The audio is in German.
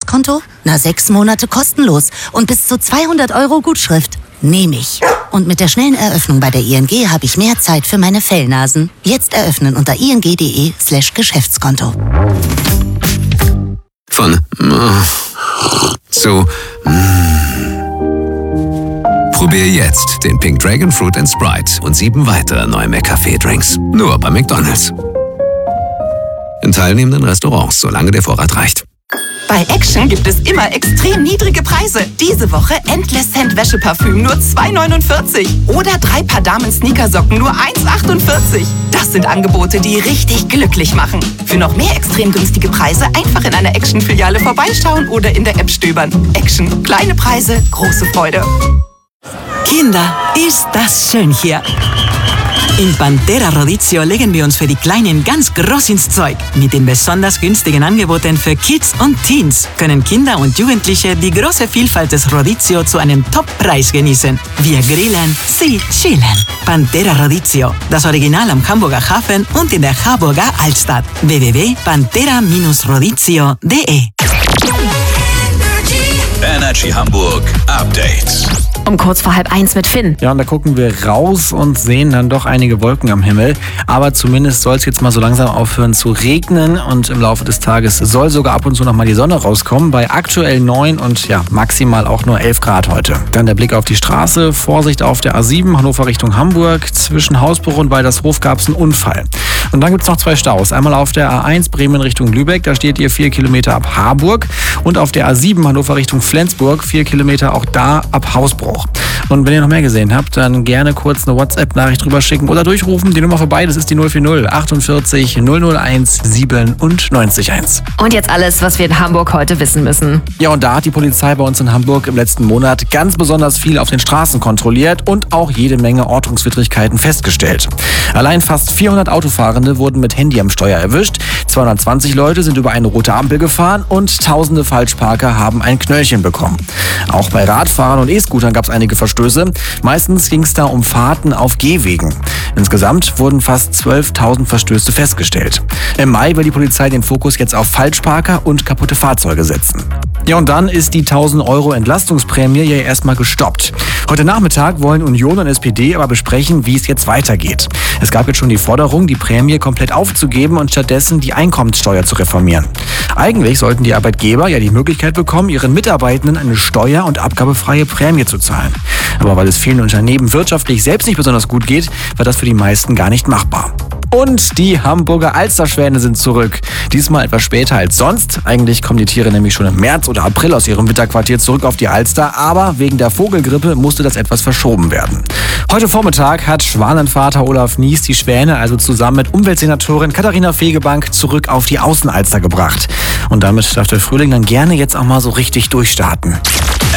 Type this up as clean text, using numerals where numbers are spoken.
Geschäftskonto? Na, 6 Monate kostenlos und bis zu 200 € Gutschrift. Nehme ich. Und mit der schnellen Eröffnung bei der ING habe ich mehr Zeit für meine Fellnasen. Jetzt eröffnen unter ing.de/Geschäftskonto. Von zu Probier jetzt den Pink Dragon Fruit & Sprite und 7 weitere neue McCafé-Drinks. Nur bei McDonald's. In teilnehmenden Restaurants, solange der Vorrat reicht. Bei Action gibt es immer extrem niedrige Preise. Diese Woche Endless Scent Wäscheparfüm nur 2,49 oder 3 Paar Damen-Sneakersocken nur 1,48. Das sind Angebote, die richtig glücklich machen. Für noch mehr extrem günstige Preise einfach in einer Action-Filiale vorbeischauen oder in der App stöbern. Action. Kleine Preise, große Freude. Kinder, ist das schön hier. In Pantera Rodizio legen wir uns für die Kleinen ganz groß ins Zeug. Mit den besonders günstigen Angeboten für Kids und Teens können Kinder und Jugendliche die große Vielfalt des Rodizio zu einem Top-Preis genießen. Wir grillen, sie chillen. Pantera Rodizio, das Original am Hamburger Hafen und in der Harburger Altstadt. www.pantera-rodizio.de. Energy Hamburg Update. Um kurz vor 12:30 mit Finn. Ja, und da gucken wir raus und sehen dann doch einige Wolken am Himmel. Aber zumindest soll es jetzt mal so langsam aufhören zu regnen. Und im Laufe des Tages soll sogar ab und zu noch mal die Sonne rauskommen. Bei aktuell 9 und ja, maximal auch nur 11 Grad heute. Dann der Blick auf die Straße. Vorsicht auf der A7, Hannover Richtung Hamburg. Zwischen Hausbruch und Waltershof gab es einen Unfall. Und dann gibt es noch 2 Staus. Einmal auf der A1 Bremen Richtung Lübeck. Da steht ihr 4 Kilometer ab Harburg. Und auf der A7 Hannover Richtung Flensburg 4 Kilometer auch da ab Hausbruch. Und wenn ihr noch mehr gesehen habt, dann gerne kurz eine WhatsApp-Nachricht drüber schicken oder durchrufen. Die Nummer vorbei, das ist die 040 48 001 97 1. Und jetzt alles, was wir in Hamburg heute wissen müssen. Ja, und da hat die Polizei bei uns in Hamburg im letzten Monat ganz besonders viel auf den Straßen kontrolliert und auch jede Menge Ordnungswidrigkeiten festgestellt. Allein fast 400 Autofahrende wurden mit Handy am Steuer erwischt, 220 Leute sind über eine rote Ampel gefahren und tausende Falschparker haben ein Knöllchen bekommen. Auch bei Radfahrern und E-Scootern gab es einige Verstöße. Meistens ging es da um Fahrten auf Gehwegen. Insgesamt wurden fast 12.000 Verstöße festgestellt. Im Mai will die Polizei den Fokus jetzt auf Falschparker und kaputte Fahrzeuge setzen. Ja, und dann ist die 1.000 € Entlastungsprämie ja erstmal gestoppt. Heute Nachmittag wollen Union und SPD aber besprechen, wie es jetzt weitergeht. Es gab jetzt schon die Forderung, die Prämie komplett aufzugeben und stattdessen die Einkommenssteuer zu reformieren. Eigentlich sollten die Arbeitgeber ja die Möglichkeit bekommen, ihren Mitarbeitenden eine steuer- und abgabefreie Prämie zu zahlen. Aber weil es vielen Unternehmen wirtschaftlich selbst nicht besonders gut geht, war das für die meisten gar nicht machbar. Und die Hamburger Alsterschwäne sind zurück. Diesmal etwas später als sonst. Eigentlich kommen die Tiere nämlich schon im März oder April aus ihrem Winterquartier zurück auf die Alster. Aber wegen der Vogelgrippe musste das etwas verschoben werden. Heute Vormittag hat Schwanenvater Olaf Nies die Schwäne also zusammen mit Umweltsenatorin Katharina Fegebank zurück auf die Außenalster gebracht. Und damit darf der Frühling dann gerne jetzt auch mal so richtig durchstarten.